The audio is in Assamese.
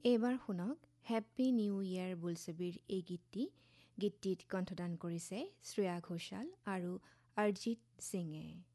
এইবাৰ শুনক হেপ্পী নিউ ইয়েৰ বোলছবিৰ এই গীতটিত কণ্ঠদান কৰিছে শ্ৰেয়া ঘোষাল আৰু অৰিজিত সিঙে।